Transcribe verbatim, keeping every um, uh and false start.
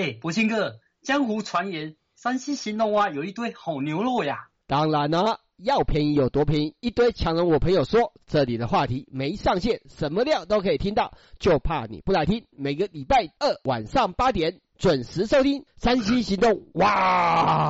哎，博兴哥，江湖传言山西行动蛙有一堆好牛肉呀。 当然了，要便宜有多便宜，一堆强人我朋友说，这里的话题没上限，什么料都可以听到，就怕你不来听。每个礼拜二晚上八点准时收听山西行动哇。